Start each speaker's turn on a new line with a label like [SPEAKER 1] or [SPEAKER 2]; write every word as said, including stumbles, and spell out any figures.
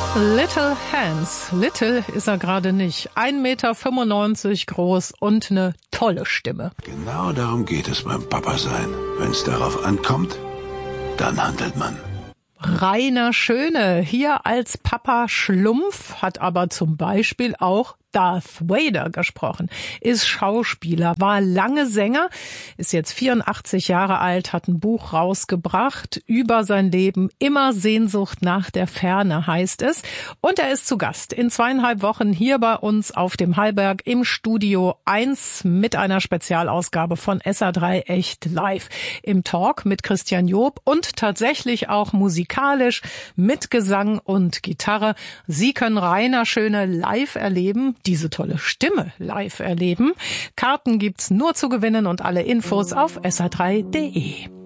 [SPEAKER 1] Little Hans. Little ist er gerade nicht. ein Meter fünfundneunzig groß und eine tolle Stimme.
[SPEAKER 2] Genau darum geht es beim Papa sein. Wenn es darauf ankommt, dann handelt man.
[SPEAKER 1] Rainer Schöne, hier als Papa Schlumpf, hat aber zum Beispiel auch Darth Vader gesprochen, ist Schauspieler, war lange Sänger, ist jetzt vierundachtzig Jahre alt, hat ein Buch rausgebracht über sein Leben. Immer Sehnsucht nach der Ferne heißt es. Und er ist zu Gast in zweieinhalb Wochen hier bei uns auf dem Hallberg im Studio eins mit einer Spezialausgabe von S R drei Echt Live. Im Talk mit Christian Job und tatsächlich auch musikalisch mit Gesang und Gitarre. Sie können Rainer Schöne live erleben, diese tolle Stimme live erleben. Karten gibt's nur zu gewinnen und alle Infos auf S R drei punkt de.